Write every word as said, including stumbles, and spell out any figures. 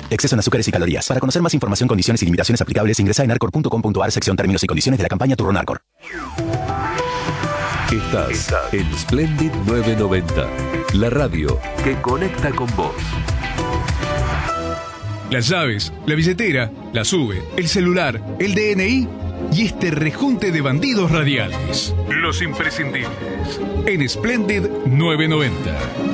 Exceso en azúcares y calorías. Para conocer más información, condiciones y limitaciones aplicables, ingresa en arcor punto com punto ar, sección términos y condiciones de la campaña Turrón Arcor. Estás, Estás en Splendid novecientos noventa, la radio que conecta con vos. Las llaves, la billetera, la sube, el celular, el D N I y este rejunte de bandidos radiales. Los imprescindibles. En Splendid novecientos noventa.